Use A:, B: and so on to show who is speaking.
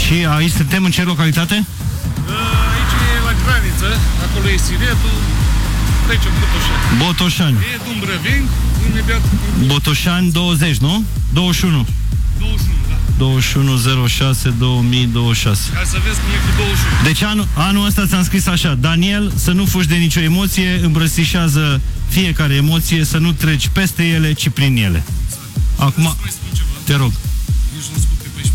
A: Și aici suntem în ce localitate?
B: Aici e la graniță, acolo e Siretul, trecem Botoșani.
A: Botoșani.
B: E Dumbrăveni, imediat...
A: Botoșani 20, nu? 21.
B: 21, da.
A: 2106 2026.
B: Ca să vezi cum e cu 21.
A: Deci anul ăsta ți-am scris așa: Daniel, să nu fugi de nicio emoție, îmbrățișează fiecare emoție, să nu treci peste ele, ci prin ele. Acum, te rog.
B: Nici nu spun